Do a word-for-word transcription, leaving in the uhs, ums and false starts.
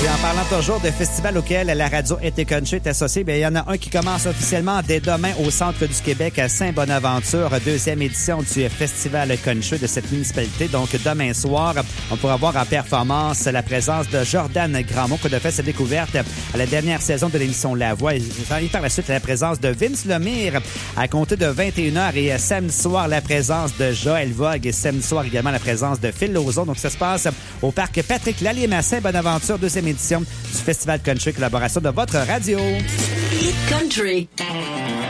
Et en parlant toujours de festivals auxquels la radio Été Country est associée, bien, il y en a un qui commence officiellement dès demain au Centre du Québec à Saint-Bonaventure, deuxième édition du Festival Country de cette municipalité. Donc, demain soir, on pourra voir en performance la présence de Jordan Grandmont, qui a fait sa découverte à la dernière saison de l'émission La Voix. Et par la suite, la présence de Vince Lemire à compter de vingt et une heures et samedi soir, la présence de Joël Vogue et samedi soir également la présence de Phil Lauzon. Donc, ça se passe au parc Patrick Lalime à Saint-Bonaventure, deuxième édition du Festival Country, collaboration de votre radio. Hit Country.